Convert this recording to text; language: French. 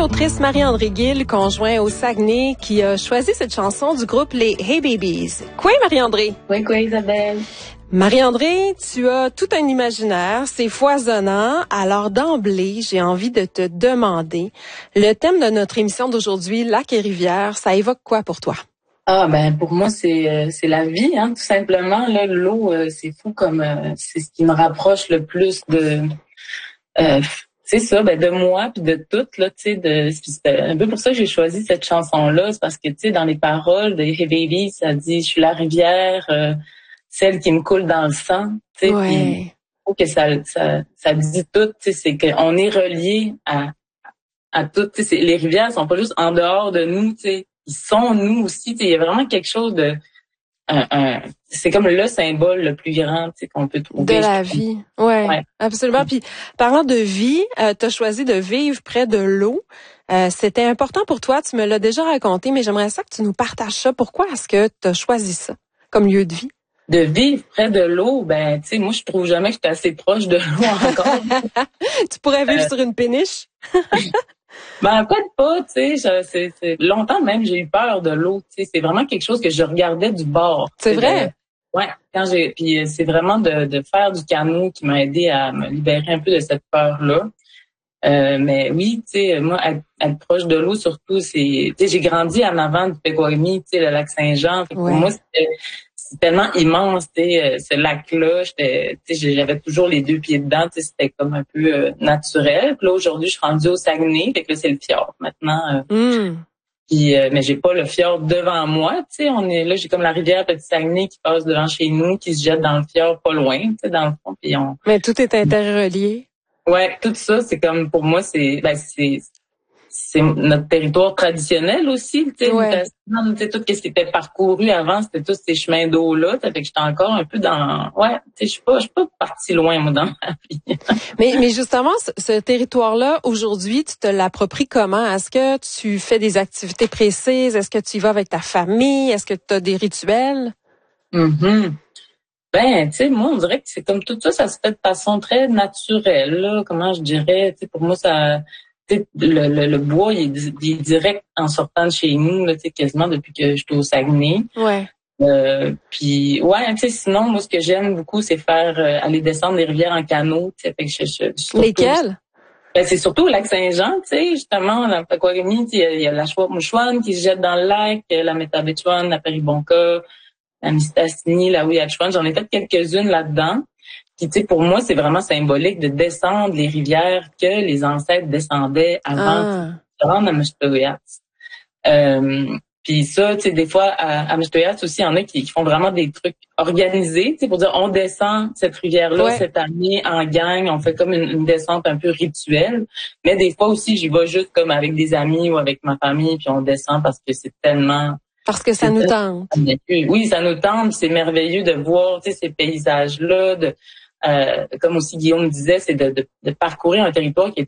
l'autrice Marie-André Gill, conjoint au Saguenay, qui a choisi cette chanson du groupe Les Hey Babies. Quoi, Marie-André? Oui, quoi, Isabelle? Marie-André, tu as tout un imaginaire, c'est foisonnant. Alors d'emblée, j'ai envie de te demander, le thème de notre émission d'aujourd'hui, Lac et rivière, ça évoque quoi pour toi? Ah ben pour moi c'est la vie, hein, tout simplement. Là, l'eau, c'est fou comme c'est ce qui me rapproche le plus de c'est ça, de moi puis de tout là, tu sais, c'est un peu pour ça que j'ai choisi cette chanson là, c'est parce que tu sais dans les paroles de Hey Baby, ça dit je suis la rivière, celle qui me coule dans le sang, tu sais, puis je trouve que ça dit tout, tu sais, c'est qu'on est relié à tout, tu sais, les rivières sont pas juste en dehors de nous, tu sais, ils sont nous aussi, tu sais, il y a vraiment quelque chose de c'est comme le symbole le plus grand, tu sais, qu'on peut trouver. De la vie, ouais, absolument. Puis parlant de vie, tu as choisi de vivre près de l'eau. C'était important pour toi, tu me l'as déjà raconté, mais j'aimerais ça que tu nous partages ça. Pourquoi est-ce que tu as choisi ça comme lieu de vie? De vivre près de l'eau, ben, tu sais, moi, je trouve jamais que j'étais assez proche de l'eau encore. Tu pourrais vivre sur une péniche? Ben, peut-être pas, tu sais, c'est longtemps même, j'ai eu peur de l'eau, tu sais, c'est vraiment quelque chose que je regardais du bord. C'est vrai? Ouais, puis c'est vraiment de faire du canot qui m'a aidé à me libérer un peu de cette peur-là. Mais oui, tu sais, moi, être proche de l'eau, surtout, c'est, tu sais, j'ai grandi en avant du Pequawami, tu sais, le lac Saint-Jean. Pour moi, c'est tellement immense, tu sais, ce lac-là. J'avais toujours les deux pieds dedans, tu sais, c'était comme un peu naturel. Puis là, aujourd'hui, je suis rendue au Saguenay, fait que là, c'est le fjord maintenant. Puis, mais j'ai pas le fjord devant moi, tu sais, on est là, j'ai comme la rivière Petit Saguenay qui passe devant chez nous, qui se jette dans le fjord pas loin, tu sais, dans le fond. Puis Mais tout est interrelié. Ouais, tout ça, c'est comme pour moi, c'est notre territoire traditionnel aussi, tu sais, tout ce qui était parcouru avant, c'était tous ces chemins d'eau-là, fait que j'étais encore un peu dans, tu sais, je suis pas partie loin, moi, dans ma vie. mais justement, ce territoire-là, aujourd'hui, tu te l'appropries comment? Est-ce que tu fais des activités précises? Est-ce que tu y vas avec ta famille? Est-ce que tu as des rituels? Ben, tu sais, moi, on dirait que c'est comme tout ça, ça se fait de façon très naturelle, là. Comment je dirais, tu sais, pour moi, ça, tu sais, le bois, il est direct en sortant de chez nous, là, tu sais, quasiment depuis que je suis au Saguenay. Ouais. Puis, tu sais, sinon, moi, ce que j'aime beaucoup, c'est faire, aller descendre des rivières en canot, tu sais, fait que lesquelles? Ben, c'est surtout au lac Saint-Jean, tu sais, justement, dans le Pequawami, il y a la Chouette-Mouchouane qui se jette dans le lac, la Métabetchouane, la Péribonka, la Mistassini, la Ouiachiouane, j'en ai fait quelques-unes là-dedans. Puis tu sais, pour moi, c'est vraiment symbolique de descendre les rivières que les ancêtres descendaient avant de se rendre à Meshtoyatz. Puis ça, tu sais, des fois, à Meshtoyatz aussi, il y en a qui font vraiment des trucs organisés, tu sais, pour dire, on descend cette rivière-là cette année en gang, on fait comme une descente un peu rituelle. Mais des fois aussi, j'y vais juste comme avec des amis ou avec ma famille, puis on descend parce que c'est tellement... Parce que ça nous tente. Oui, ça nous tente. C'est merveilleux de voir, tu sais, ces paysages-là. Comme aussi Guillaume disait, c'est de parcourir un territoire qui est